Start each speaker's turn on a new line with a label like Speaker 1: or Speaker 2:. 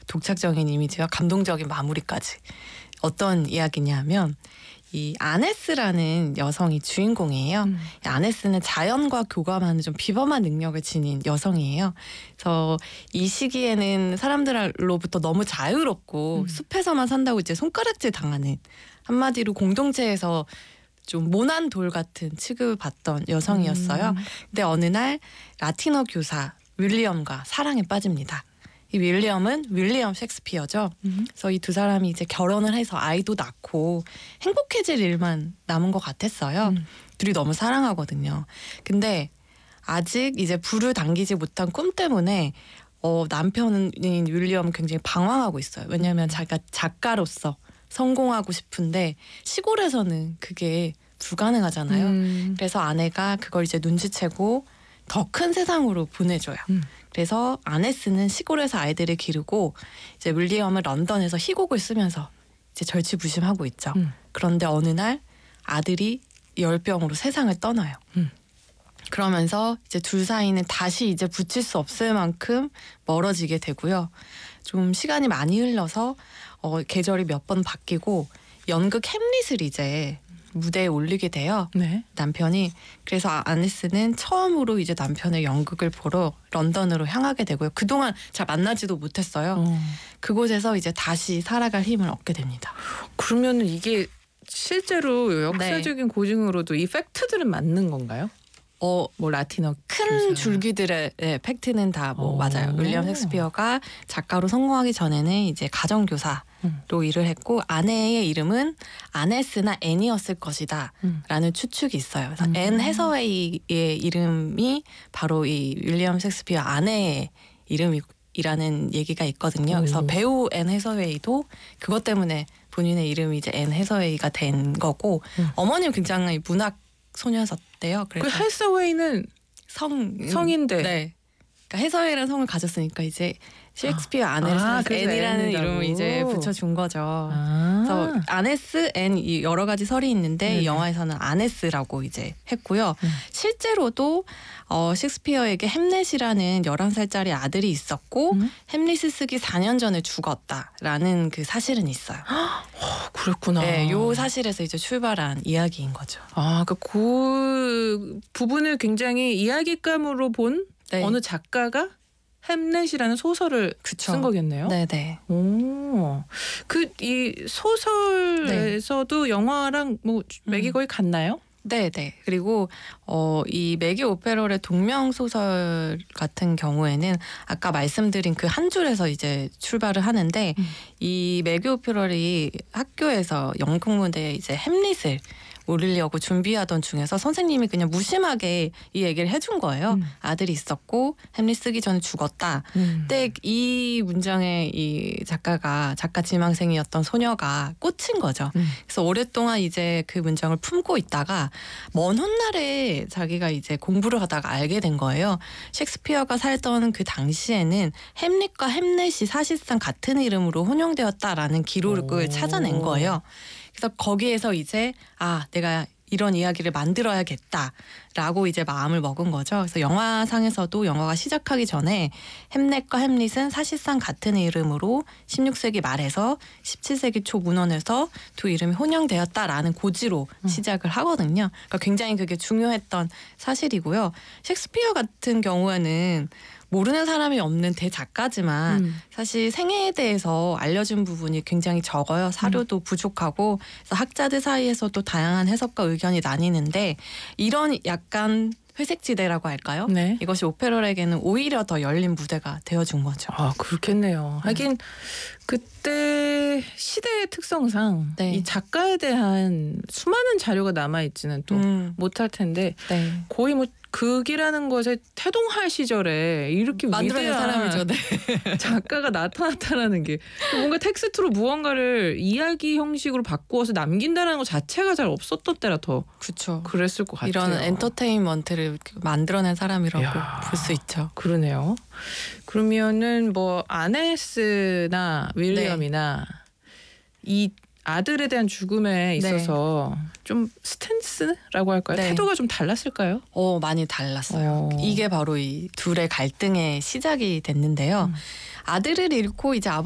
Speaker 1: 독창적인 이미지와 감동적인 마무리까지. 어떤 이야기냐면 이 아네스라는 여성이 주인공이에요. 이 아네스는 자연과 교감하는 좀 비범한 능력을 지닌 여성이에요. 그래서 이 시기에는 사람들로부터 너무 자유롭고 숲에서만 산다고 이제 손가락질 당하는, 한마디로 공동체에서 좀 모난 돌 같은 취급을 받던 여성이었어요. 근데 어느 날 라틴어 교사 윌리엄과 사랑에 빠집니다. 이 윌리엄은 윌리엄 셰익스피어죠. 그래서 이 두 사람이 이제 결혼을 해서 아이도 낳고 행복해질 일만 남은 것 같았어요. 둘이 너무 사랑하거든요. 근데 아직 이제 불을 당기지 못한 꿈 때문에 남편인 윌리엄은 굉장히 방황하고 있어요. 왜냐하면 자기가 작가로서 성공하고 싶은데 시골에서는 그게 불가능하잖아요. 그래서 아내가 그걸 이제 눈치채고 더 큰 세상으로 보내줘요. 그래서 아네스는 시골에서 아이들을 기르고 이제 윌리엄은 런던에서 희곡을 쓰면서 이제 절치부심하고 있죠. 그런데 어느 날 아들이 열병으로 세상을 떠나요. 그러면서 이제 둘 사이는 다시 이제 붙일 수 없을 만큼 멀어지게 되고요. 좀 시간이 많이 흘러서 계절이 몇 번 바뀌고 연극 햄릿을 이제 무대에 올리게 돼요.
Speaker 2: 네.
Speaker 1: 남편이. 그래서 아네스는 처음으로 이제 남편의 연극을 보러 런던으로 향하게 되고요. 그동안 잘 만나지도 못했어요. 그곳에서 이제 다시 살아갈 힘을 얻게 됩니다.
Speaker 2: 그러면 이게 실제로 역사적인 고증으로도 이 팩트들은 맞는 건가요? 뭐 라틴어
Speaker 1: 큰 줄기들의 팩트는 다 맞아요. 윌리엄 셰익스피어가 작가로 성공하기 전에는 이제 가정교사로 일을 했고 아내의 이름은 아네스나 앤이었을 것이다 라는 추측이 있어요. 그래서 앤 해서웨이의 이름이 바로 이 윌리엄 셰익스피어 아내의 이름이라는 얘기가 있거든요. 그래서 배우 앤 해서웨이도 그것 때문에 본인의 이름이 이제 앤 해서웨이가 된 거고 어머니는 굉장히 문학 소녀였대요. 그래서
Speaker 2: 그 해서웨이는 성인데.
Speaker 1: 네. 그러니까 해서웨이라는 성을 가졌으니까 이제 셰익스피어 아내를 써서 앤이라는 이름을 이제 붙여준 거죠. 그래서 아네스, 앤 이 여러 가지 설이 있는데 영화에서는 아네스라고 이제 했고요. 실제로도 셰익스피어에게 햄릿이라는 11살짜리 아들이 있었고 햄릿을 쓰기 4년 전에 죽었다라는 그 사실은 있어요.
Speaker 2: 그랬구나.
Speaker 1: 네, 요 사실에서 이제 출발한 이야기인 거죠.
Speaker 2: 그 부분을 굉장히 이야기감으로 본 어느 작가가 햄릿이라는 소설을 쓴 거겠네요.
Speaker 1: 네네.
Speaker 2: 이 소설에서도 영화랑 뭐 맥이 거의 같나요?
Speaker 1: 네네. 그리고 이 매기 오페롤의 동명 소설 같은 경우에는 아까 말씀드린 그 한 줄에서 이제 출발을 하는데 이 매기 오페롤이 학교에서 연극 무대에 이제 햄릿을 올리려고 준비하던 중에서 선생님이 그냥 무심하게 이 얘기를 해준 거예요. 아들이 있었고 햄릿 쓰기 전에 죽었다. 근데 이 문장에 이 작가 지망생이었던 소녀가 꽂힌 거죠. 그래서 오랫동안 이제 그 문장을 품고 있다가 먼 훗날에 자기가 이제 공부를 하다가 알게 된 거예요. 셰익스피어가 살던 그 당시에는 햄릿과 햄넷이 사실상 같은 이름으로 혼용되었다라는 기록을 찾아낸 거예요. 그래서 거기에서 이제 내가 이런 이야기를 만들어야겠다라고 이제 마음을 먹은 거죠. 그래서 영화상에서도 영화가 시작하기 전에 햄넷과 햄릿은 사실상 같은 이름으로 16세기 말에서 17세기 초 문헌에서 두 이름이 혼용되었다라는 고지로 시작을 하거든요. 그러니까 굉장히 그게 중요했던 사실이고요. 셰익스피어 같은 경우에는 모르는 사람이 없는 대작가지만 사실 생애에 대해서 알려진 부분이 굉장히 적어요. 사료도 부족하고 그래서 학자들 사이에서도 다양한 해석과 의견이 나뉘는데 이런 약간 회색지대라고 할까요?
Speaker 2: 네.
Speaker 1: 이것이 오페롤에게는 오히려 더 열린 무대가 되어준 거죠.
Speaker 2: 그렇겠네요. 하긴 그때 시대의 특성상 이 작가에 대한 수많은 자료가 남아있지는 또 못할 텐데 거의 뭐 극이라는 것에 태동할 시절에 이렇게
Speaker 1: 만들어낸
Speaker 2: 위대한
Speaker 1: 사람이죠. 네.
Speaker 2: 작가가 나타났다는 게 뭔가 텍스트로 무언가를 이야기 형식으로 바꾸어서 남긴다는 것 자체가 잘 없었던 때라 더
Speaker 1: 그쵸.
Speaker 2: 그랬을 것 같아요.
Speaker 1: 이런 엔터테인먼트를 만들어낸 사람이라고 볼 수 있죠.
Speaker 2: 그러네요. 그러면은 뭐 아네스나 윌리엄이나 이 아들에 대한 죽음에 있어서 좀 스탠스라고 할까요? 태도가 좀 달랐을까요?
Speaker 1: 많이 달랐어요. 이게 바로 이 둘의 갈등의 시작이 됐는데요. 아들을 잃고 이제